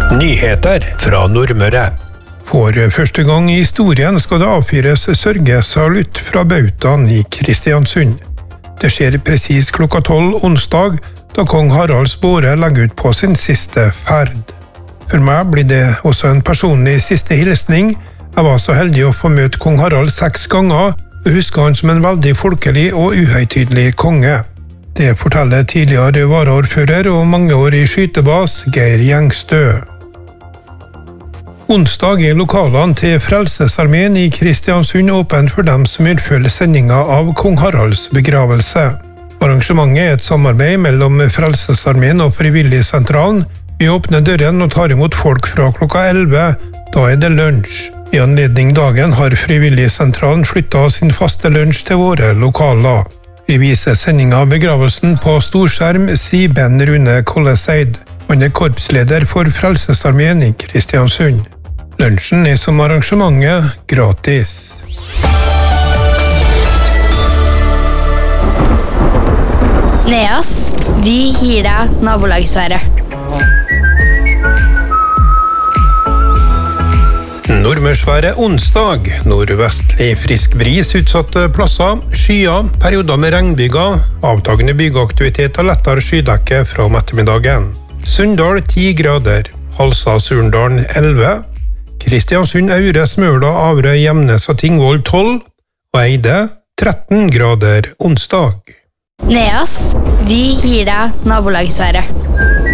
Nyheter fra Nordmøre. For første gang i historien skal det avfyres sørgesalutt fra Bautaen i Kristiansund. Det skjer presis klokka 12 onsdag, da kong Haralds båre legger ut på sin siste ferd. For meg blir det også en personlig siste hilsning. Jeg var så heldig å få møte kong Harald 6 ganger, og husker han som en veldig folkelig og uhøytidelig konge. Det forteller tidligere varaordfører og mangeårig skytebas Geir Gjengstø. Onsdag er lokalene til Frelsesarmeen i Kristiansund åpent for dem som vil følge sendinga av kong Haralds begravelse. Arrangementet er et samarbeid mellom Frelsesarmeen og Frivilligsentralen. Vi åpner døren og tar imot folk fra klokka 11. Da er det lunsj. I anledning dagen har Frivilligsentralen flyttet sin faste lunsj til våre lokaler. Vi viser sendinga av begravelsen på storskjerm, sier Ben Rune Kolleseid. Han er korpsleder for Frelsesarmeen i Kristiansund. Lunsjen er som arrangementet gratis. Neas, vi gir deg nabolagsværet. Nordmørsværet onsdag. Nordvestlig frisk bris utsatte plasser. Skyer, perioder med regnbyger. Avtagende byggeaktivitet og lettere skydekke fra om ettermiddagen. Sunndal 10 grader. Halsa-Surndalen 11. Kristiansund, Aure, Smøla, Averøy, Gjemnes og Tingvoll 12. Og Eide 13 grader onsdag. Neas, vi gir deg nabolagsværet.